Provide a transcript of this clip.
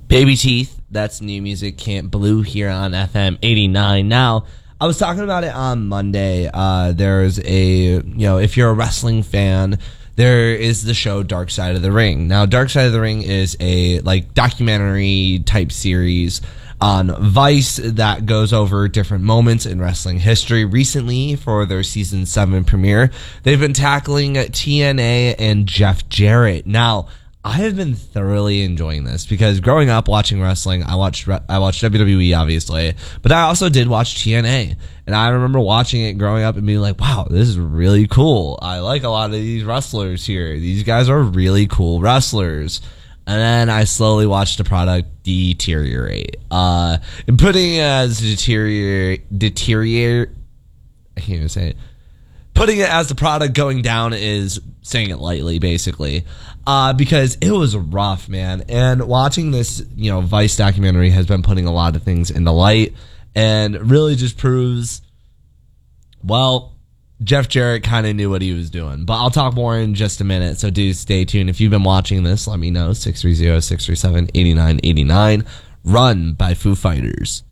Baby Teeth, that's new music, Camp Blue here on FM 89. Now, I was talking about it on Monday. There's if you're a wrestling fan, there is the show Dark Side of the Ring. Now, Dark Side of the Ring is a documentary type series on Vice that goes over different moments in wrestling history. Recently, for their season 7 premiere, they've been tackling TNA and Jeff Jarrett. Now, I have been thoroughly enjoying this because growing up watching wrestling, I watched WWE obviously, but I also did watch TNA, and I remember watching it growing up and being like, wow, this is really cool. I like a lot of these wrestlers here. These guys are really cool wrestlers. And then I slowly watched the product deteriorate. And putting it as deteriorate, I can't even say it. Putting it as the product going down is saying it lightly, basically. Because it was rough, man. And watching this, Vice documentary has been putting a lot of things into light and really just proves, well, Jeff Jarrett kind of knew what he was doing. But I'll talk more in just a minute, so do stay tuned. If you've been watching this, let me know. 630-637-8989. Run by Foo Fighters.